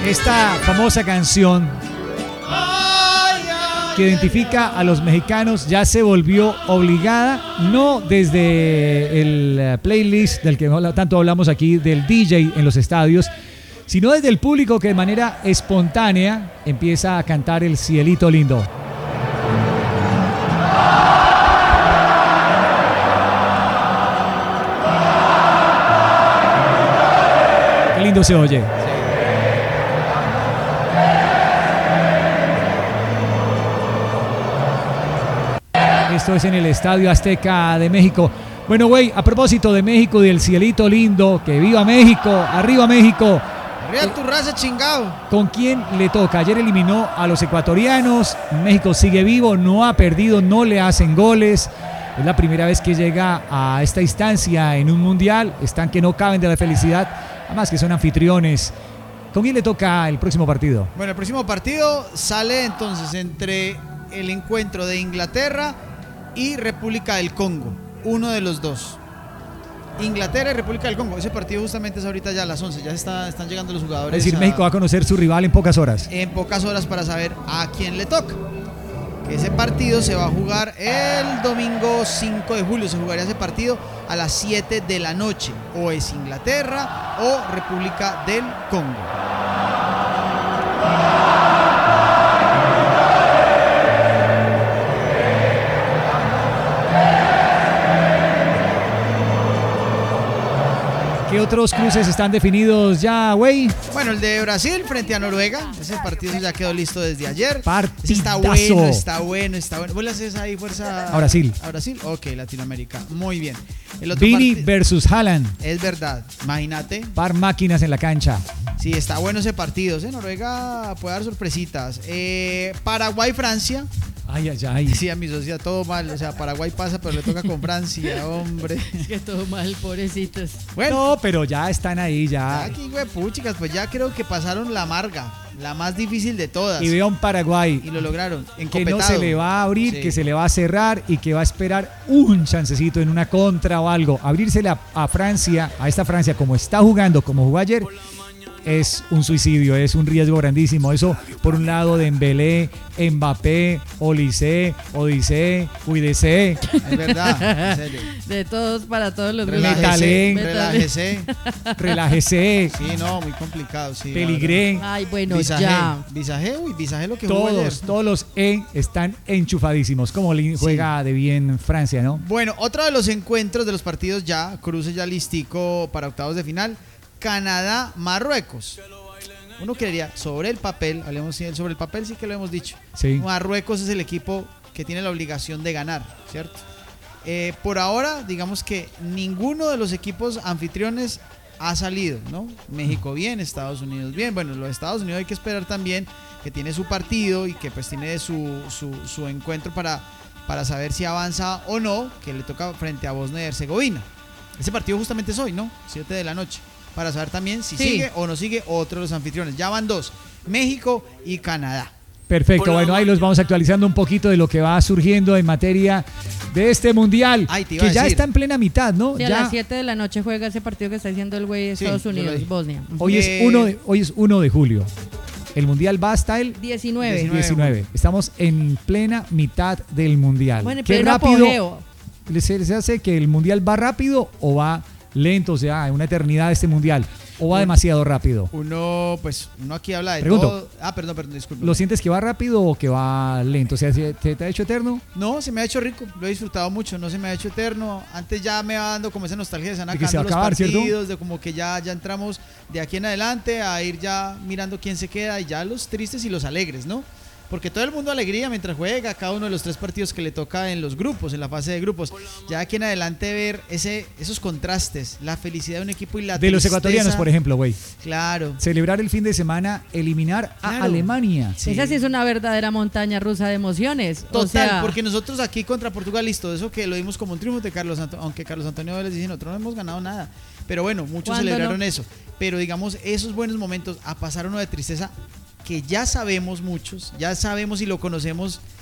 Esta famosa canción que identifica a los mexicanos ya se volvió obligada, no desde el playlist del que tanto hablamos aquí, del DJ en los estadios, sino desde el público que de manera espontánea empieza a cantar El Cielito Lindo. Qué lindo se oye. Esto es en el Estadio Azteca de México. Bueno, güey, a propósito de México y del Cielito Lindo, que viva México, arriba México. Arriba tu raza, chingado. ¿Con quién le toca? Ayer eliminó a los ecuatorianos. México sigue vivo, no ha perdido, no le hacen goles. Es la primera vez que llega a esta instancia en un mundial. Están que no caben de la felicidad. Además que son anfitriones. ¿Con quién le toca el próximo partido? Bueno, el próximo partido sale entonces entre el encuentro de Inglaterra y República del Congo, uno de los dos. Inglaterra y República del Congo. Ese partido justamente es ahorita ya a las 11. Ya están llegando los jugadores. Es decir, México va a conocer su rival en pocas horas. En pocas horas para saber a quién le toca. Ese partido se va a jugar el domingo 5 de julio. Se jugaría ese partido a las 7 de la noche. O es Inglaterra o República del Congo. ¿Qué otros cruces están definidos ya, güey? Bueno, el de Brasil frente a Noruega. Ese partido ya quedó listo desde ayer. Partidazo. Está bueno. ¿Vos le haces ahí fuerza a Brasil? A Brasil, ok, Latinoamérica. Muy bien. Vini versus Haaland. Es verdad, imagínate. Par máquinas en la cancha. Sí, está bueno ese partido. Noruega puede dar sorpresitas. Paraguay-Francia. Ay. Sí, a mi socia todo mal. O sea, Paraguay pasa, pero le toca con Francia, hombre. Es que todo mal, pobrecitos. Bueno, no, pero ya están ahí, ya. Aquí, güey, puchicas, pues ya creo que pasaron la amarga, la más difícil de todas. Y veo a un Paraguay. Y lo lograron. Que no se le va a abrir, sí, que se le va a cerrar y que va a esperar un chancecito en una contra o algo. Abrírsele a Francia, a esta Francia, como está jugando, como jugó ayer, es un suicidio, es un riesgo grandísimo. Eso por un lado de Dembélé, Mbappé, Olise, Odisé, Cuídese. Es verdad, en serio. De todos para todos los Relájese. Relájese. Sí, no, muy complicado, sí. Peligré. Ay, bueno, Visajé. ya. Visajé lo que jugó ayer. Todos los están enchufadísimos. Como juega de bien Francia, ¿no? Bueno, otro de los encuentros de los partidos ya, cruce ya listico para octavos de final. Canadá-Marruecos. Uno creería, sobre el papel, hablemos sobre el papel, sí que lo hemos dicho. Sí. Marruecos es el equipo que tiene la obligación de ganar, ¿cierto? Por ahora, digamos que ninguno de los equipos anfitriones ha salido, ¿no? México bien, Estados Unidos bien. Bueno, los Estados Unidos hay que esperar también, que tiene su partido y que pues tiene su encuentro para saber si avanza o no, que le toca frente a Bosnia y Herzegovina. Ese partido justamente es hoy, ¿no? 7 de la noche. Para saber también si sigue o no sigue otro de los anfitriones. Ya van dos, México y Canadá. Perfecto, bueno, ahí los vamos actualizando un poquito de lo que va surgiendo en materia de este mundial, que ya está en plena mitad, ¿no? Sí, a las 7 de la noche juega ese partido que está haciendo el güey de Estados Unidos, Bosnia. Hoy es 1 de julio. El mundial va hasta el 19. Estamos en plena mitad del mundial. Bueno, qué rápido. ¿Se hace que el mundial va rápido o va lento? O sea, una eternidad este mundial. ¿O va demasiado rápido? Uno aquí habla de Pregunto, todo. Perdón, disculpe. ¿Lo sientes que va rápido o que va lento? O sea, ¿te ha hecho eterno? No, se me ha hecho rico. Lo he disfrutado mucho. No se me ha hecho eterno. Antes ya me va dando como esa nostalgia de se van acabando los partidos, ¿cierto? De como que ya entramos de aquí en adelante a ir ya mirando quién se queda y ya los tristes y los alegres, ¿no? Porque todo el mundo alegría mientras juega cada uno de los 3 partidos que le toca en los grupos, en la fase de grupos. Ya aquí en adelante ver esos contrastes, la felicidad de un equipo y la de los ecuatorianos, por ejemplo, güey. Claro. Celebrar el fin de semana, eliminar a Alemania. Sí. Esa sí es una verdadera montaña rusa de emociones. Total, porque nosotros aquí contra Portugal, listo, eso que lo vimos como un triunfo de aunque Carlos Antonio Vélez dice, nosotros no hemos ganado nada. Pero bueno, muchos celebraron eso. Pero digamos, esos buenos momentos, a pasar uno de tristeza, que ya sabemos muchos, ya sabemos y lo conocemos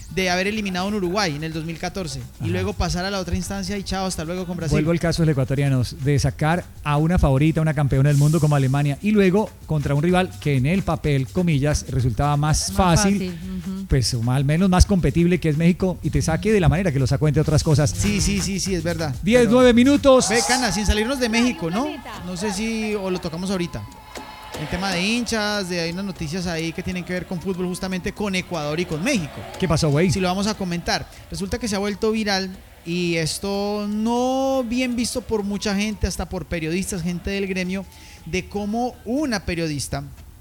de haber eliminado en Uruguay en el 2014 y luego pasar a la otra instancia y chao, hasta luego con Brasil. Vuelvo al caso de los ecuatorianos, de sacar a una favorita, una campeona del mundo como Alemania y luego contra un rival que en el papel, comillas, resultaba más fácil. Pues al menos más competible, que es México, y te saque de la manera que lo sacó, entre otras cosas. Sí, es verdad. 10, 9 minutos. Ve, Cana, sin salirnos de México, ¿no? No sé si o lo tocamos ahorita. El tema de hinchas, hay unas noticias ahí que tienen que ver con fútbol, justamente con Ecuador y con México. ¿Qué pasó, güey? Si lo vamos a comentar. Resulta que se ha vuelto viral y esto no bien visto por mucha gente, hasta por periodistas, gente del gremio, de cómo una periodista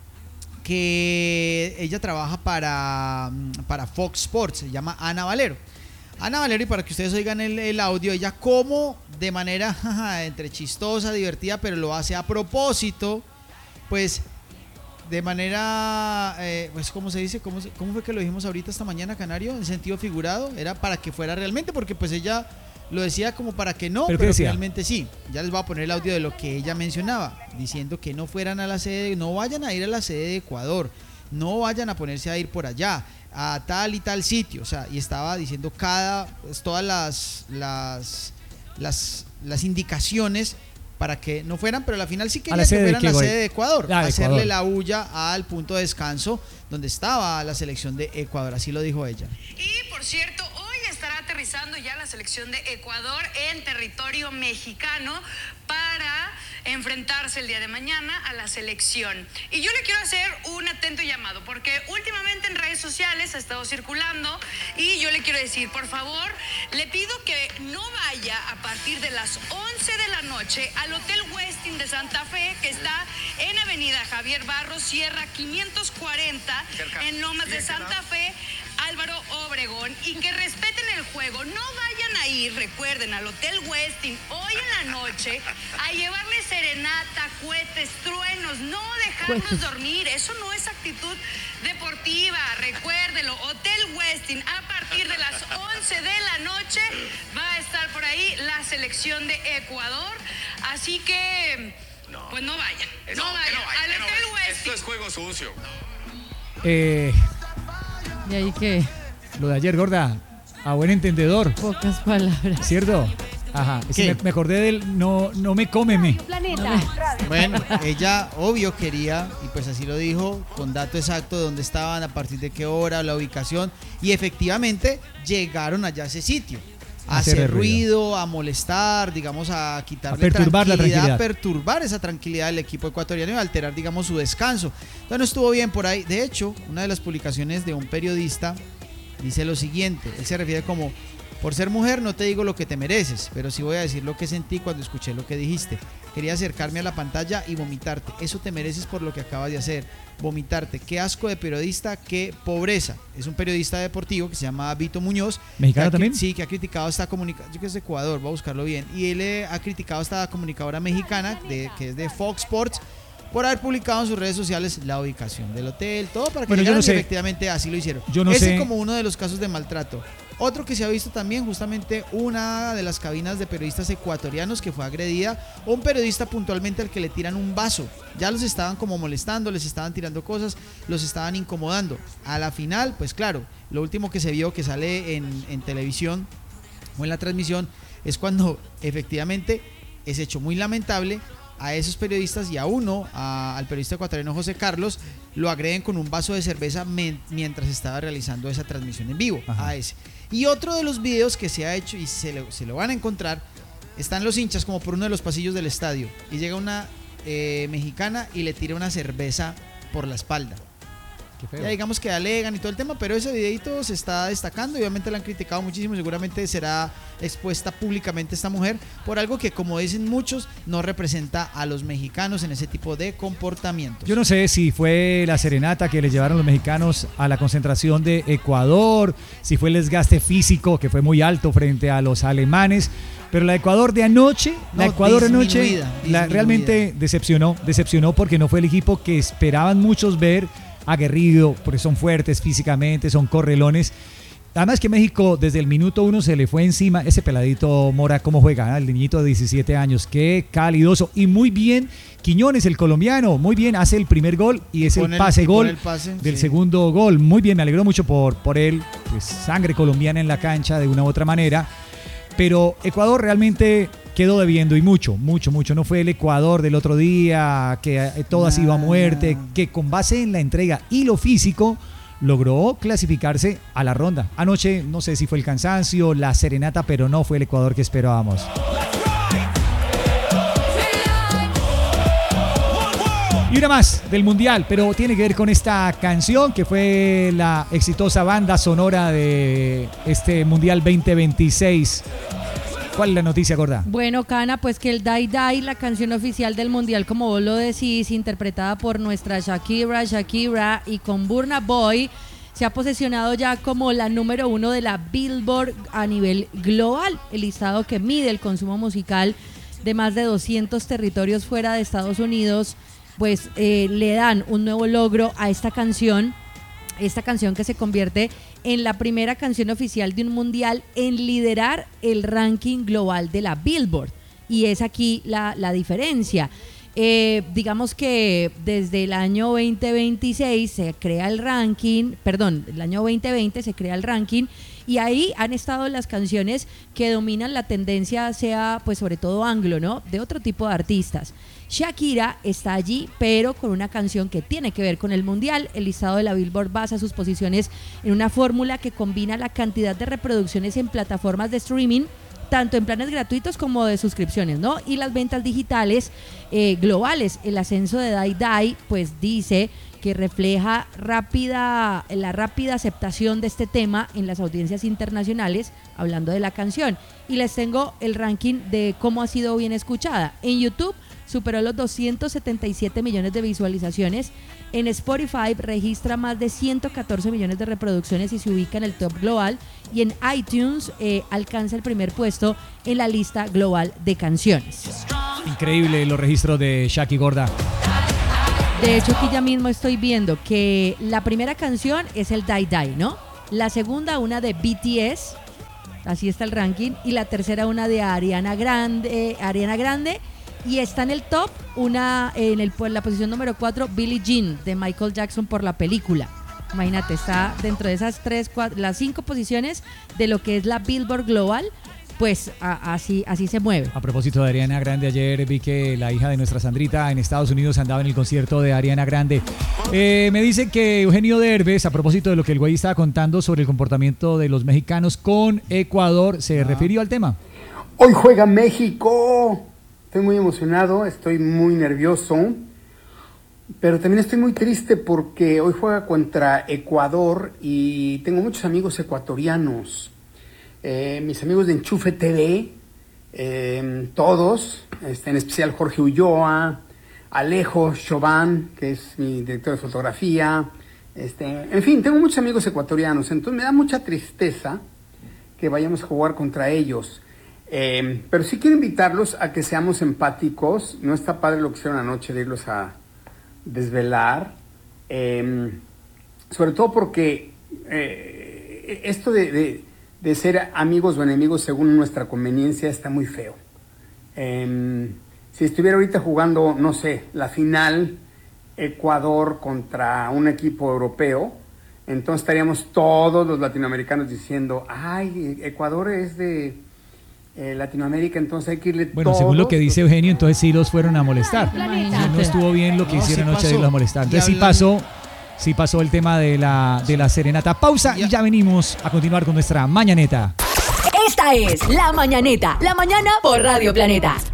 que ella trabaja para Fox Sports, se llama Ana Valero. Ana Valero, y para que ustedes oigan el audio, ella como de manera entre chistosa, divertida, pero lo hace a propósito, pues de manera, pues ¿cómo se dice? ¿Cómo fue que lo dijimos ahorita esta mañana, Canario? En sentido figurado, era para que fuera realmente, porque pues ella lo decía como para que no, pero finalmente sí. Ya les voy a poner el audio de lo que ella mencionaba, diciendo que no fueran a la sede, no vayan a ir a la sede de Ecuador, no vayan a ponerse a ir por allá, a tal y tal sitio, o sea, y estaba diciendo todas las indicaciones para que no fueran, pero al final sí quería que fueran a la sede de Ecuador, a hacerle la bulla al punto de descanso donde estaba la selección de Ecuador, así lo dijo ella. Y por cierto, hoy estará aterrizando ya la selección de Ecuador en territorio mexicano para enfrentarse el día de mañana a la selección. Y yo le quiero hacer un atento llamado, porque últimamente en redes sociales ha estado circulando y yo le quiero decir, por favor, le pido que no vaya a partir de las 11 de la noche al Hotel Westin de Santa Fe, que está en Avenida Javier Barros Sierra 540, en Lomas de Santa Fe, Álvaro Obregón, y que respeten el juego. No vayan a ir, recuerden, al Hotel Westin hoy en la noche a llevarle serenata, cohetes, truenos, no dejarnos dormir. Eso no es actitud deportiva, recuérdelo. Hotel Westin, a partir de las 11 de la noche va a estar por ahí la selección de Ecuador, así que pues no vayan, no vayan al Hotel Westin. Esto es juego sucio. ¿Y ahí qué? Lo de ayer, gorda, a buen entendedor. Pocas palabras. ¿Cierto? Ajá. Me acordé del no me cómeme. Bueno, ella obvio quería, y pues así lo dijo, con dato exacto de dónde estaban, a partir de qué hora, la ubicación, y efectivamente llegaron allá a ese sitio. A hacer ruido, a molestar, digamos, a quitarle tranquilidad, a perturbar esa tranquilidad del equipo ecuatoriano y a alterar, digamos, su descanso. Entonces no estuvo bien por ahí. De hecho, una de las publicaciones de un periodista dice lo siguiente, él se refiere como: por ser mujer no te digo lo que te mereces, pero sí voy a decir lo que sentí cuando escuché lo que dijiste. Quería acercarme a la pantalla y vomitarte. Eso te mereces por lo que acabas de hacer. Vomitarte. Qué asco de periodista, qué pobreza. Es un periodista deportivo que se llama Vito Muñoz. ¿Mexicano también? Sí, que ha criticado esta comunicadora, yo que es de Ecuador, voy a buscarlo bien. Y él ha criticado a esta comunicadora mexicana, que es de Fox Sports, por haber publicado en sus redes sociales la ubicación del hotel, todo para que llegaran, y efectivamente así lo hicieron. Ese como uno de los casos de maltrato. Otro que se ha visto también, justamente una de las cabinas de periodistas ecuatorianos que fue agredida, un periodista puntualmente al que le tiran un vaso. Ya los estaban como molestando, les estaban tirando cosas, los estaban incomodando. A la final, pues claro, lo último que se vio, que sale en televisión o en la transmisión, es cuando efectivamente es hecho muy lamentable. A esos periodistas y a uno, al periodista ecuatoriano José Carlos, lo agreden con un vaso de cerveza mientras estaba realizando esa transmisión en vivo. Ajá. A ese. Y otro de los videos que se ha hecho, y se lo van a encontrar, están los hinchas como por uno de los pasillos del estadio y llega una mexicana y le tira una cerveza por la espalda. Ya digamos que alegan y todo el tema, pero ese videito se está destacando y obviamente la han criticado muchísimo. Seguramente será expuesta públicamente esta mujer por algo que, como dicen muchos, no representa a los mexicanos en ese tipo de comportamientos. Yo no sé si fue la serenata que le llevaron los mexicanos a la concentración de Ecuador, si fue el desgaste físico que fue muy alto frente a los alemanes, pero la de Ecuador de anoche, realmente decepcionó porque no fue el equipo que esperaban muchos ver, aguerrido, porque son fuertes físicamente, son correlones, Además que México desde el minuto 1 se le fue encima. Ese peladito Mora, ¿cómo juega? El niñito de 17 años, qué calidoso. Y muy bien, Quiñones, el colombiano, muy bien, hace el primer gol y es el pase del segundo gol. Muy bien, me alegró mucho por él. Pues sangre colombiana en la cancha de una u otra manera. Pero Ecuador realmente quedó debiendo y mucho. No fue el Ecuador del otro día, que todo ha sido a muerte, que con base en la entrega y lo físico logró clasificarse a la ronda. Anoche no sé si fue el cansancio, la serenata, pero no fue el Ecuador que esperábamos. Y una más del Mundial, pero tiene que ver con esta canción que fue la exitosa banda sonora de este Mundial 2026. ¿Cuál es la noticia, gorda? Bueno, Cana, pues que el Die Die, la canción oficial del Mundial, como vos lo decís, interpretada por nuestra Shakira y con Burna Boy, se ha posesionado ya como la número 1 de la Billboard a nivel global, el listado que mide el consumo musical de más de 200 territorios fuera de Estados Unidos. Pues le dan un nuevo logro a esta canción que se convierte en la primera canción oficial de un mundial en liderar el ranking global de la Billboard. Y es aquí la diferencia. Digamos que desde el año 2026 se crea el ranking, el año 2020 se crea el ranking, y ahí han estado las canciones que dominan la tendencia, sea pues sobre todo anglo, ¿no? De otro tipo de artistas. Shakira está allí, pero con una canción que tiene que ver con el mundial. El listado de la Billboard basa sus posiciones en una fórmula que combina la cantidad de reproducciones en plataformas de streaming, tanto en planes gratuitos como de suscripciones, ¿no? Y las ventas digitales globales. El ascenso de Die Die, pues dice que refleja la rápida aceptación de este tema en las audiencias internacionales, hablando de la canción. Y les tengo el ranking de cómo ha sido bien escuchada. En YouTube superó los 277 millones de visualizaciones. En Spotify registra más de 114 millones de reproducciones y se ubica en el top global. Y en iTunes alcanza el primer puesto en la lista global de canciones. Increíble los registros de Shaki, gorda. De hecho, aquí ya mismo estoy viendo que la primera canción es el Die Die, ¿no? La segunda, una de BTS, así está el ranking. Y la tercera, una de Ariana Grande. Y está en el top, la posición número 4, Billie Jean, de Michael Jackson por la película. Imagínate, está dentro de esas 5 posiciones de lo que es la Billboard Global. Pues así se mueve. A propósito de Ariana Grande, ayer vi que la hija de nuestra Sandrita en Estados Unidos andaba en el concierto de Ariana Grande. Me dice que Eugenio Derbez, a propósito de lo que el güey estaba contando sobre el comportamiento de los mexicanos con Ecuador, se refirió al tema. Hoy juega México. Estoy muy emocionado, estoy muy nervioso, pero también estoy muy triste porque hoy juega contra Ecuador y tengo muchos amigos ecuatorianos. Mis amigos de Enchufe TV, todos, en especial Jorge Ulloa, Alejo Chauvin, que es mi director de fotografía, en fin, tengo muchos amigos ecuatorianos, entonces me da mucha tristeza que vayamos a jugar contra ellos. Pero sí quiero invitarlos a que seamos empáticos. No está padre lo que hicieron anoche de irlos a desvelar, sobre todo porque esto de ser amigos o enemigos según nuestra conveniencia está muy feo. Si estuviera ahorita jugando, no sé, la final Ecuador contra un equipo europeo, entonces estaríamos todos los latinoamericanos diciendo, ay, Ecuador es de Latinoamérica, entonces hay que irle Bueno, todos. según lo que dice Eugenio, entonces sí los fueron a molestar. No estuvo bien lo que hicieron anoche de irlos a molestar. Entonces sí pasó el tema de la serenata. Pausa y ya venimos a continuar con nuestra mañaneta. Esta es La Mañaneta, la mañana por Radio Planeta.